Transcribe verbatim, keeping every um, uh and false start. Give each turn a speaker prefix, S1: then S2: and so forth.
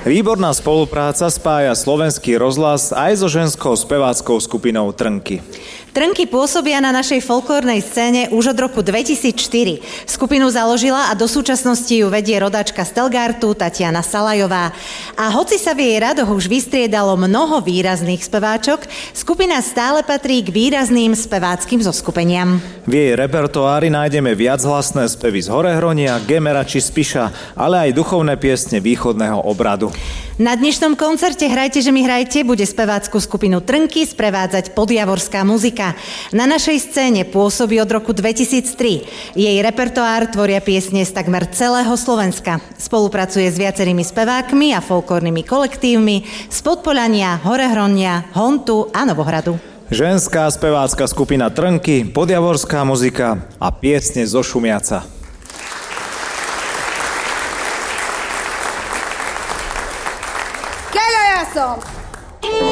S1: Výborná spolupráca spája Slovenský rozhlas aj so ženskou speváckou skupinou Trnky.
S2: Trnky pôsobia na našej folklórnej scéne už od roku dvetisícštyri. Skupinu založila a do súčasnosti ju vedie rodáčka z Telgártu Tatiana Salajová. A hoci sa v jej radoch už vystriedalo mnoho výrazných speváčok, skupina stále patrí k výrazným speváckym zoskupeniam.
S1: V jej repertoári nájdeme viachlasné spevy z Horehronia, Gemera či Spiša, ale aj duchovné piesne východného obradu.
S2: Na dnešnom koncerte Hrajte, že mi hrajte bude spevácku skupinu Trnky sprevádzať podjavorská muzika. Na našej scéne pôsobí od roku dvetisíctri. Jej repertoár tvoria piesne z takmer celého Slovenska. Spolupracuje s viacerými spevákmi a folklórnymi kolektívmi z Podpoľania, Horehronia, Hontu a Novohradu.
S1: Ženská spevácka skupina Trnky, podjavorská muzika a piesne zo Šumiaca.
S3: Keľo ja som!